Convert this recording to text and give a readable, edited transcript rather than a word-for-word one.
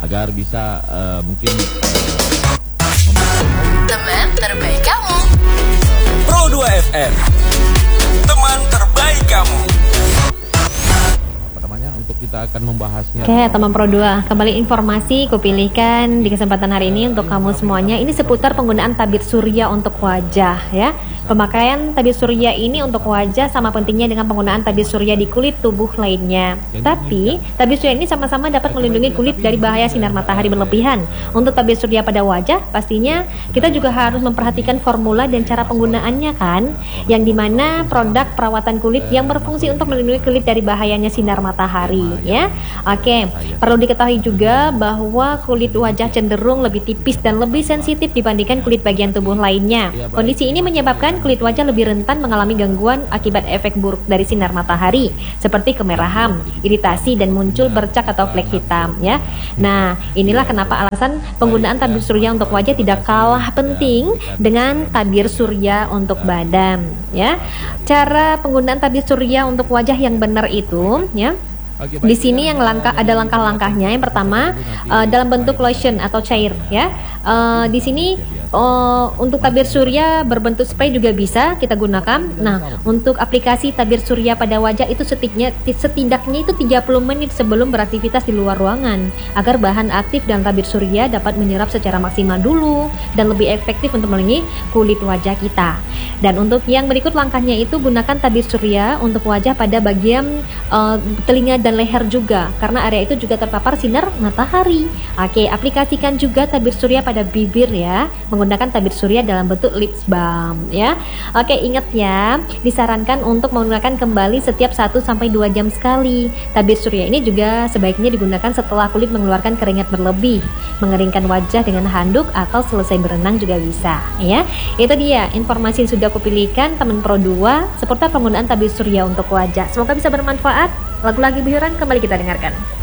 agar bisa mungkin teman terbaik kamu. Pro 2 FM, teman terbaik kamu. Untuk kita akan membahasnya. Oke, teman Pro 2, kembali informasi kupilihkan di kesempatan hari ini untuk kamu semuanya. Ini seputar penggunaan tabir surya untuk wajah ya. Pemakaian tabir surya ini untuk wajah sama pentingnya dengan penggunaan tabir surya di kulit tubuh lainnya. Tapi, tabir surya ini sama-sama dapat melindungi kulit dari bahaya sinar matahari berlebihan. Untuk tabir surya pada wajah, pastinya kita juga harus memperhatikan formula dan cara penggunaannya kan, yang dimana produk perawatan kulit yang berfungsi untuk melindungi kulit dari bahayanya sinar matahari ya. Oke, perlu diketahui juga bahwa kulit wajah cenderung lebih tipis dan lebih sensitif dibandingkan kulit bagian tubuh lainnya. Kondisi ini menyebabkan kulit wajah lebih rentan mengalami gangguan akibat efek buruk dari sinar matahari seperti kemerahan, iritasi dan muncul bercak atau flek hitam ya. Nah, inilah kenapa alasan penggunaan tabir surya untuk wajah tidak kalah penting dengan tabir surya untuk badan ya. Cara penggunaan tabir surya untuk wajah yang benar itu ya. Di sini yang ada langkah-langkahnya. Yang pertama dalam bentuk lotion atau cair ya. Di sini untuk tabir surya berbentuk spray juga bisa kita gunakan. Nah, untuk aplikasi tabir surya pada wajah itu setidaknya itu 30 menit sebelum beraktivitas di luar ruangan agar bahan aktif dalam tabir surya dapat menyerap secara maksimal dulu dan lebih efektif untuk melindungi kulit wajah kita. Dan untuk yang berikut langkahnya itu gunakan tabir surya untuk wajah pada bagian telinga dan leher juga karena area itu juga terpapar sinar matahari. Oke, aplikasikan juga tabir surya pada bibir ya, menggunakan tabir surya dalam bentuk lip balm ya. Oke, ingat ya, disarankan untuk menggunakan kembali setiap 1-2 jam sekali. Tabir surya ini juga sebaiknya digunakan setelah kulit mengeluarkan keringat berlebih, mengeringkan wajah dengan handuk atau selesai berenang juga bisa ya. Itu dia informasi yang sudah kupilihkan teman Pro 2 seputar penggunaan tabir surya untuk wajah. Semoga bisa bermanfaat. Lagu-lagu biuran kembali kita dengarkan.